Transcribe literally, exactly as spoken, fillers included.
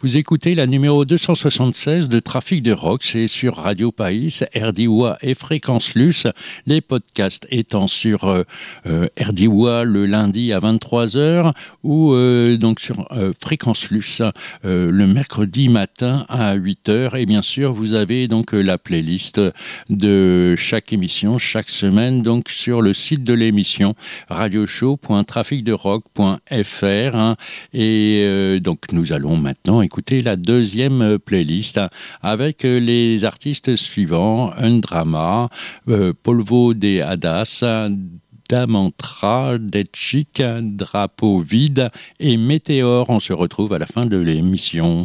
Vous écoutez la numéro deux cent soixante-seize de Trafic de Rock, c'est sur Radio Païs, R D W A et Fréquence Luce. Les podcasts étant sur euh, euh, R D W A le lundi à vingt-trois heures ou euh, donc sur euh, Fréquence Luce euh, le mercredi matin à huit heures. Et bien sûr, vous avez donc euh, la playlist de chaque émission, chaque semaine, donc sur le site de l'émission radioshow point trafic de rock point f r. Hein, et euh, donc nous allons maintenant écouter la deuxième playlist avec les artistes suivants: Undrama, euh, Polvo de Hadas, Damantra, Dead Chic, Drapeau Vide et Météore. On se retrouve à la fin de l'émission.